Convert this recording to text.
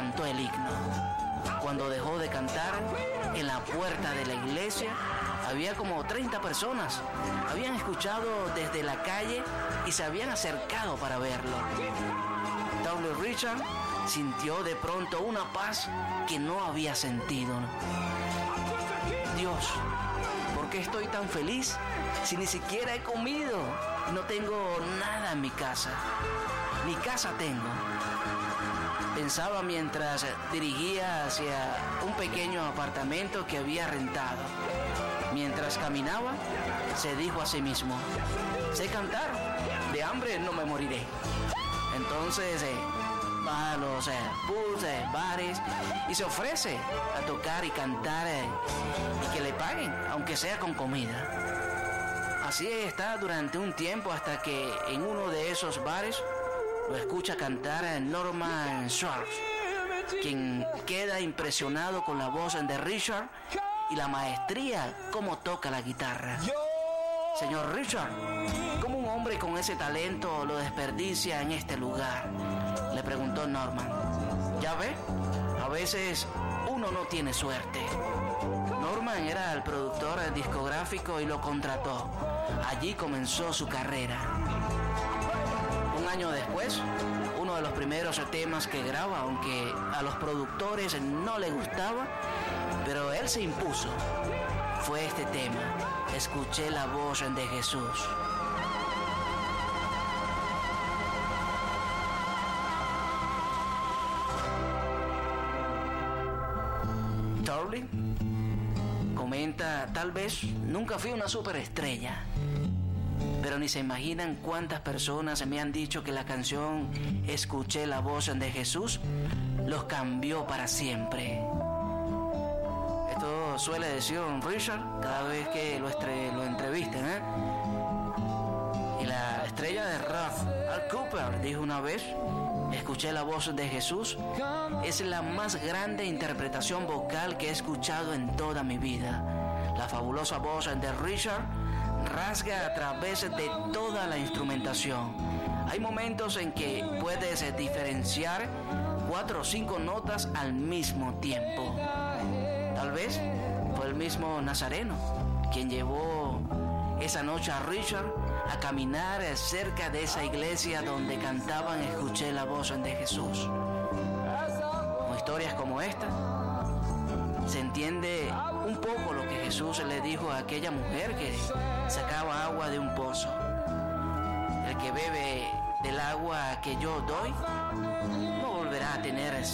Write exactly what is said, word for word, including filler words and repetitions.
cantó el himno. Cuando dejó de cantar, en la puerta de la iglesia había como treinta personas. Habían escuchado desde la calle y se habían acercado para verlo. doble Richard sintió de pronto una paz que no había sentido. Dios, ¿por qué estoy tan feliz si ni siquiera he comido? No tengo nada en mi casa. Ni casa tengo. Pensaba mientras dirigía hacia un pequeño apartamento que había rentado. Mientras caminaba, se dijo a sí mismo: sé cantar, de hambre no me moriré. Entonces eh, va a los eh, pubs, eh, bares y se ofrece a tocar y cantar eh, y que le paguen, aunque sea con comida. Así está durante un tiempo hasta que en uno de esos bares lo escucha cantar a Norman Schwartz, quien queda impresionado con la voz de Richard y la maestría cómo toca la guitarra. Señor Richard, ¿cómo un hombre con ese talento lo desperdicia en este lugar?, le preguntó Norman. Ya ve, a veces uno no tiene suerte. Norman era el productor discográfico y lo contrató. Allí comenzó su carrera. Un año después, uno de los primeros temas que graba, aunque a los productores no les gustaba, pero él se impuso, fue este tema: Escuché la voz de Jesús. Charlie comenta: tal vez nunca fui una superestrella, pero ni se imaginan cuántas personas me han dicho que la canción Escuché la voz de Jesús los cambió para siempre. Esto suele decir Richard cada vez que lo, estre- lo entrevistan, ¿eh? Y la estrella de rock, Al Cooper, dijo una vez: escuché la voz de Jesús, es la más grande interpretación vocal que he escuchado en toda mi vida. La fabulosa voz de Richard rasga a través de toda la instrumentación. Hay momentos en que puedes diferenciar cuatro o cinco notas al mismo tiempo. Tal vez fue el mismo Nazareno quien llevó esa noche a Richard a caminar cerca de esa iglesia donde cantaban Escuché la voz de Jesús. Con historias como esta se entiende un poco lo que Jesús le dijo a aquella mujer que sacaba agua de un pozo: el que bebe del agua que yo doy no volverá a tener